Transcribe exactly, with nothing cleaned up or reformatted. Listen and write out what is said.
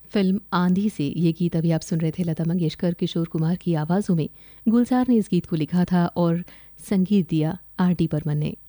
Film आंधी से ये गीत अभी आप सुन रहे थे। लता मंगेशकर, किशोर कुमार की आवाज़ों में गुलजार ने इस गीत को लिखा था और संगीत दिया आर डी बर्मन ने।